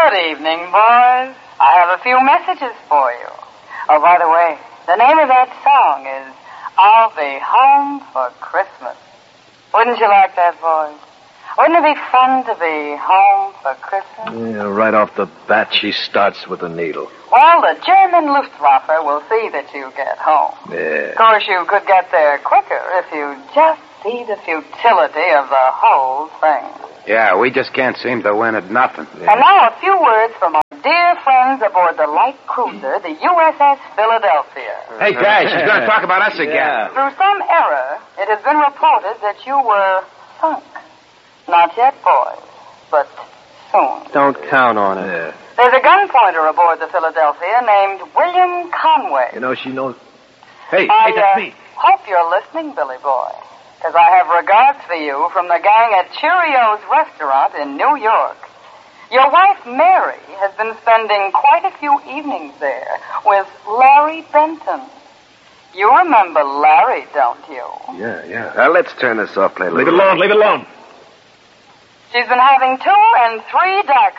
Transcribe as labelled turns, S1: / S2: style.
S1: Good evening, boys. I have a few messages for you. Oh, by the way, the name of that song is I'll Be Home for Christmas. Wouldn't you like that, boys? Wouldn't it be fun to be home for Christmas?
S2: Yeah, right off the bat, she starts with a needle.
S1: Well, the German Luftwaffe will see that you get home.
S2: Yeah.
S1: Of course, you could get there quicker if you just see the futility of the whole thing.
S3: Yeah, we just can't seem to win at nothing.
S2: Yeah.
S1: And now a few words from our dear friends aboard the light cruiser, the USS Philadelphia.
S3: Hey, guys, she's going to talk about us again.
S2: Yeah.
S1: Through some error, it has been reported that you were sunk. Not yet, boys, but soon.
S4: Don't count on it.
S2: Yeah.
S1: There's a gun pointer aboard the Philadelphia named William Conway.
S2: You know, she knows... Hey,
S1: I
S2: that's me.
S1: hope you're listening, Billy Boy, because I have regards for you from the gang at Cheerios Restaurant in New York. Your wife, Mary, has been spending quite a few evenings there with Larry Benton. You remember Larry, don't you?
S2: Yeah.
S3: Let's turn this off, play a
S2: Leave
S3: little.
S2: it alone.
S1: She's been having 2 and 3 dark